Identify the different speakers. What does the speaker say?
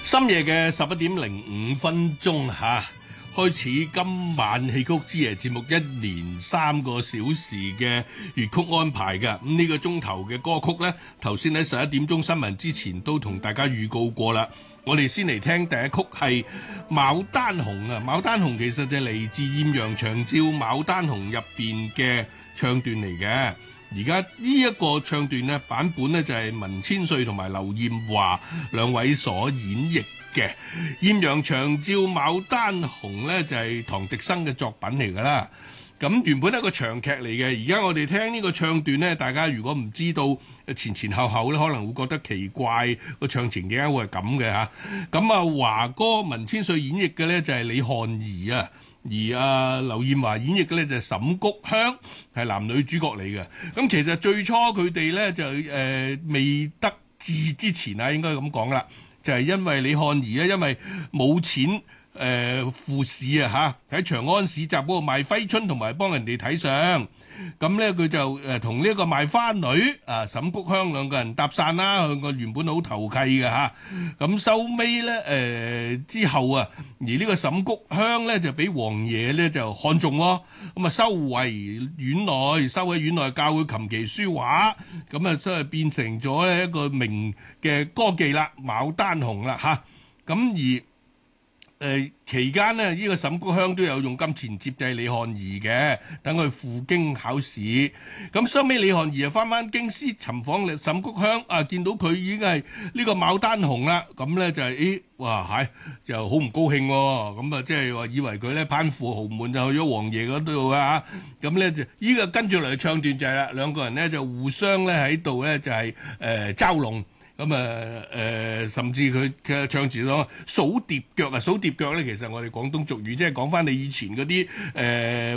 Speaker 1: 深夜嘅11:05開始今晚戲曲之夜節目一連3個小時嘅粵曲安排嘅。咁呢個鐘頭嘅歌曲呢，頭先喺11點鐘新聞之前都同大家預告過啦。我哋先嚟聽第一曲係《牡丹紅》啊，《牡丹紅》其實就嚟自《艷陽長照牡丹紅》入邊嘅唱段嚟嘅。而家呢一個唱段呢，版本呢就係文千歲同埋劉艷華兩位所演繹嘅。艷陽長照牡丹紅呢，就係唐滌生嘅作品嚟㗎啦。咁原本係一個長劇嚟嘅，而家我哋聽呢個唱段呢，大家如果唔知道前前後後咧，可能會覺得奇怪，個唱情點解會係咁嘅嚇。咁啊，華哥文千歲演繹嘅呢，就係李漢儀啊。而劉艷華演繹嘅咧就係沈谷香，係男女主角嚟嘅。咁其實最初佢哋咧就未得志之前啊，應該咁講啦，就係因為李漢儀咧，因為冇錢赴市啊嚇，喺長安市集嗰度賣揮春同埋幫人哋睇相。咁咧佢就同呢一個賣花女沈谷香兩個人搭訕啦，兩個原本好投契嘅嚇。咁收尾咧之後啊，而呢個沈谷香咧就俾王爺咧就看中喎，咁啊收為院內，收喺院內教佢琴棋書畫，咁啊所以變成咗咧一個名嘅歌妓啦，牡丹紅啦嚇。咁期間呢，呢個沈谷香都有用金錢接濟李漢儀嘅，等佢赴京考試。咁收尾李漢儀又翻京師尋訪沈谷香，見到佢已經係呢個牡丹紅啦，咁咧就係就好唔高興喎。咁啊即係話以為佢咧攀附豪門就去咗王爺嗰度啊。咁咧就呢個跟住嚟唱段就係啦，兩個人咧就互相咧喺度咧就係嘲弄。咁甚至佢嘅唱詞咯，數碟腳啊，數碟腳咧，其實我哋廣東俗語即係講翻你以前嗰啲